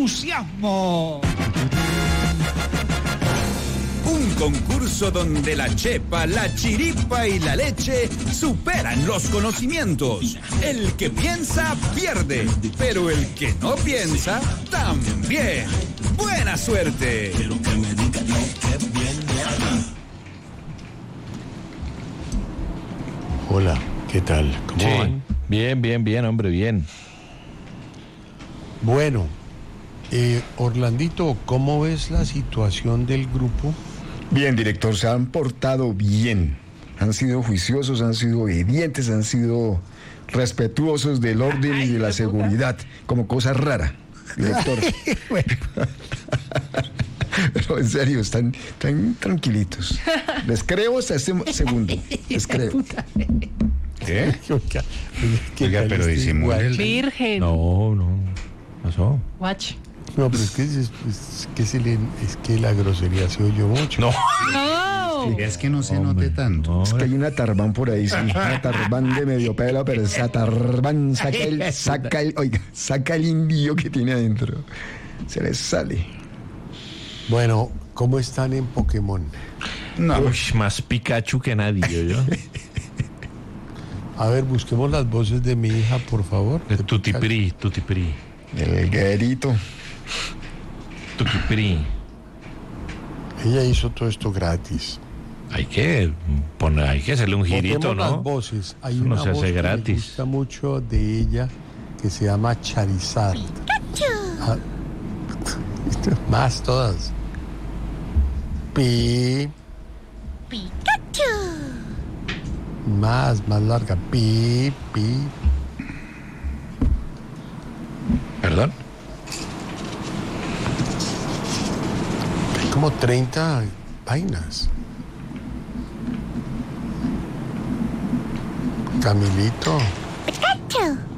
entusiasmo. Un concurso donde la chepa, la chiripa y la leche superan los conocimientos. El que piensa, pierde. Pero el que no piensa, también. ¡Buena suerte! Hola, ¿qué tal? ¿Cómo van? Bien, hombre, bien. Bueno, Orlandito, ¿cómo ves la situación del grupo? Bien, director, se han portado bien. Han sido juiciosos, han sido obedientes, han sido respetuosos del orden y de la seguridad, como cosa rara, director. Pero en serio, están tranquilitos. Les creo hasta este segundo. Les creo. ¿Qué? Oiga, pero disimule. Virgen. No. ¿Pasó? Watch. No, pero es que la grosería se oyó mucho. No. No. Es que no se note tanto. Es que hay una tarbán por ahí, sí. Una tarbán de medio pelo, pero esa tarbán saca el indio que tiene adentro. Se les sale. Bueno, ¿cómo están en Pokémon? No. Uy, más Pikachu que nadie, yo. A ver, busquemos las voces de mi hija, por favor. Tutipri. El guerrito. Tutipri. Ella hizo todo esto gratis. Hay que hacerle un girito, Botemos ¿no? las voces. Hay Eso no una se voz hace que gratis. me gusta mucho de ella que se llama Charizard. Ah, más todas. Pi. Pikachu. Más larga. Pi. ¿Perdón? Hay como 30 vainas. Camilito. Pikachu.